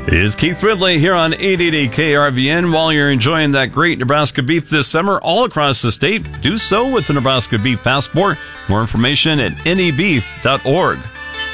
It's Keith Ridley here on 880 KRVN. While you're enjoying that great Nebraska beef this summer all across the state, do so with the Nebraska Beef Passport. More information at nebeef.org.